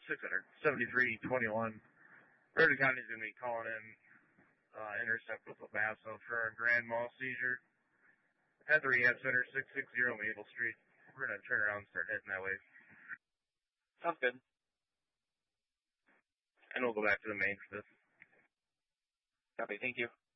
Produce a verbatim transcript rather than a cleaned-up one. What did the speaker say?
six hundred, seventy-three twenty-one. Bergen County's going to be calling in uh, intercept with El Paso for a grand mal seizure at the rehab center, six sixty Maple Street. We're going to turn around and start heading that way. Sounds good. And we'll go back to the main for this. Copy. Thank you.